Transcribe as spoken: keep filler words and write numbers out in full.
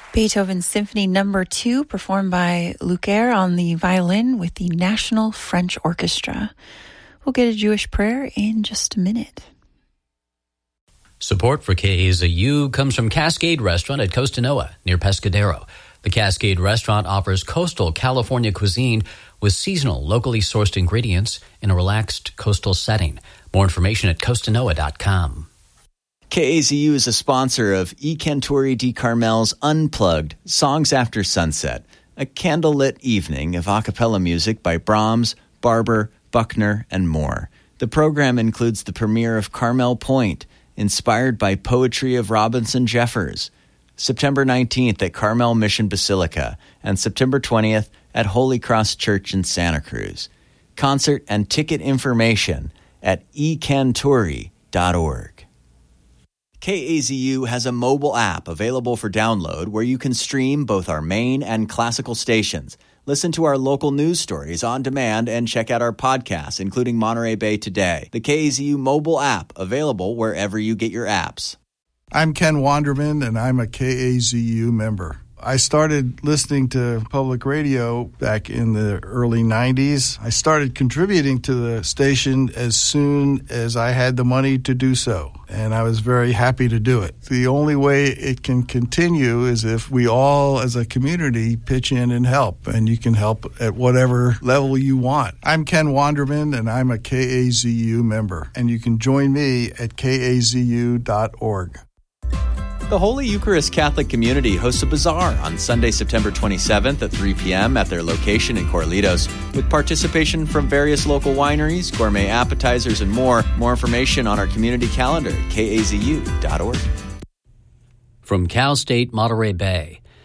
Beethoven's Symphony Number Two, performed by Lucaire on the violin with the National French Orchestra. We'll get a Jewish prayer in just a minute. Support for K A Z U comes from Cascade Restaurant at Costanoa, near Pescadero. The Cascade Restaurant offers coastal California cuisine with seasonal, locally sourced ingredients in a relaxed coastal setting. More information at costanoa dot com. K A Z U is a sponsor of E. Cantori di Carmel's Unplugged, Songs After Sunset, a candlelit evening of a cappella music by Brahms, Barber, Buckner, and more. The program includes the premiere of Carmel Point, inspired by poetry of Robinson Jeffers, September nineteenth at Carmel Mission Basilica, and September twentieth at Holy Cross Church in Santa Cruz. Concert and ticket information at e cantori dot org. K A Z U has a mobile app available for download where you can stream both our main and classical stations, listen to our local news stories on demand, and check out our podcasts, including Monterey Bay Today. The K A Z U mobile app, available wherever you get your apps. I'm Ken Wanderman, and I'm a K A Z U member. I started listening to public radio back in the early nineties. I started contributing to the station as soon as I had the money to do so, and I was very happy to do it. The only way it can continue is if we all, as a community, pitch in and help, and you can help at whatever level you want. I'm Ken Wanderman, and I'm a K A Z U member, and you can join me at k a z u dot org. The Holy Eucharist Catholic Community hosts a bazaar on Sunday, September twenty-seventh at three p.m. at their location in Corlitos, with participation from various local wineries, gourmet appetizers, and more. More information on our community calendar at k a z u dot org. From Cal State Monterey Bay,